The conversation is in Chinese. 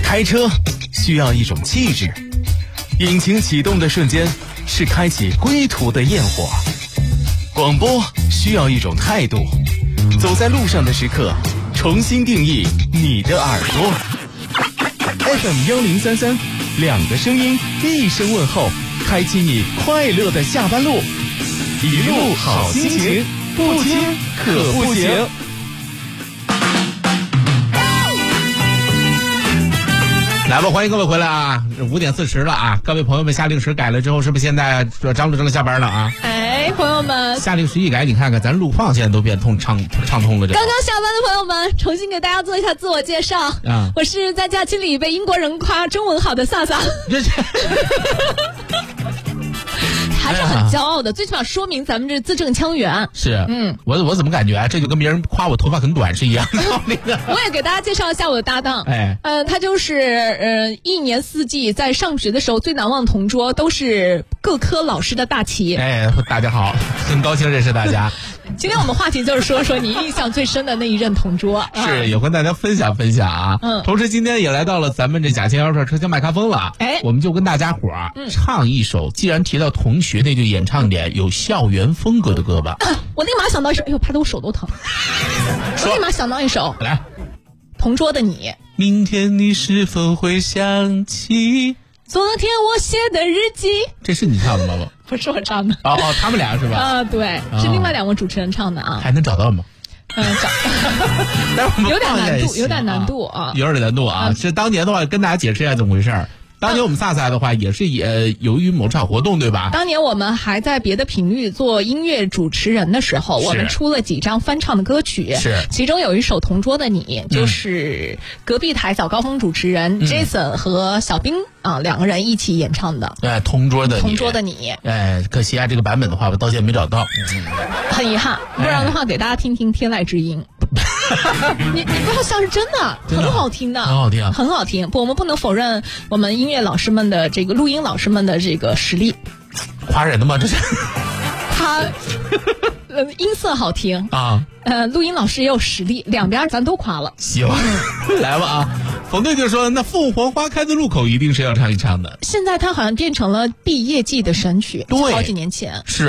开车需要一种气质，引擎启动的瞬间是开启归途的焰火。广播需要一种态度，走在路上的时刻，重新定义你的耳朵。FM 1033，两个声音，一声问候，开启你快乐的下班路。一路好心情，不听可不行。 来吧，欢迎各位回来啊！5点40了啊！各位朋友们，下令时改了之后，是不是现在张路正下班了啊？ 哎，朋友们， 下令时一改，你看看咱路况现在都变畅通了。 刚刚下班的朋友们，重新给大家做一下自我介绍啊！我是在假期里被英国人夸中文好的萨萨。还是很骄傲的，最起码说明咱们这字正腔圆。 是，我怎么感觉啊，这就跟别人夸我头发很短是一样的道理的。 我也给大家介绍一下我的搭档，他就是一年四季在上学的时候最难忘同桌，都是各科老师的大旗。 大家好，很高兴认识大家。 今天我们话题就是说你印象最深的那一任同桌， 是有跟大家分享分享啊。同时今天也来到了咱们这贾千12车厢麦克风了。我们就跟大家伙唱一首，既然提到同学，那就演唱点有校园风格的歌吧。 我立马想到一首，哎呦，拍得我手都疼。我立马想到一首， 来， 同桌的你。 明天你是否会想起昨天我写的日记？这是你唱的吗？ 不是我唱的。 他们俩是吧？ 对，是另外2位主持人唱的啊。 还能找到吗？ 有点难度，有点难度啊。 有点难度啊！是当年的话，跟大家解释一下怎么回事儿。当年我们萨萨的话也是由于某场活动，对吧？ 当年我们还在别的频率做音乐主持人的时候，我们出了几张翻唱的歌曲，其中有一首《同桌的你》，就是隔壁台早高峰主持人 Jason 和小兵2个人一起演唱的。 同桌的你。 可惜啊，这个版本的话我到现在没找到， 很遗憾。不然的话，给大家听听天籁之音。你不要像是真的，很好听的，很好听。我们不能否认我们音乐老师们的这个录音老师们的这个实力。 夸人的吗？这是他音色好听啊，录音老师也有实力，两边咱都夸了。 行，来吧啊！冯队就说：“那凤凰花开的路口一定是要唱一唱的。” 现在他好像变成了毕业季的神曲，好几年前是。